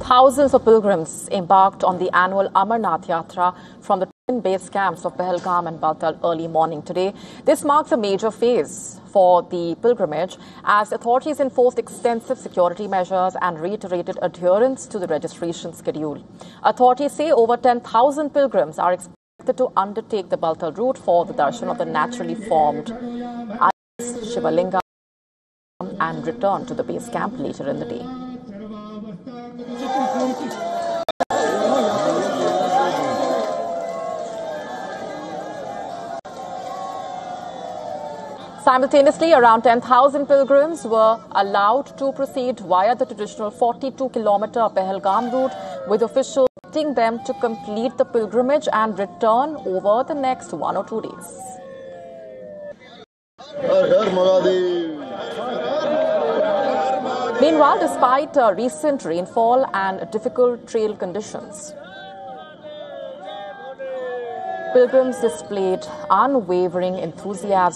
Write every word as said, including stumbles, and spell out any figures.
Thousands of pilgrims embarked on the annual Amarnath Yatra from the twin base camps of Pahalgam and Baltal early morning today. This marks a major phase for the pilgrimage as authorities enforced extensive security measures and reiterated adherence to the registration schedule. Authorities say over ten thousand pilgrims are expected to undertake the Baltal route for the darshan of the naturally formed Shivalinga and return to the base camp later in the day. Simultaneously, around ten thousand pilgrims were allowed to proceed via the traditional forty-two kilometer Pahalgam route, with officials expecting them to complete the pilgrimage and return over the next one or two days. Meanwhile, despite uh, recent rainfall and difficult trail conditions, pilgrims displayed unwavering enthusiasm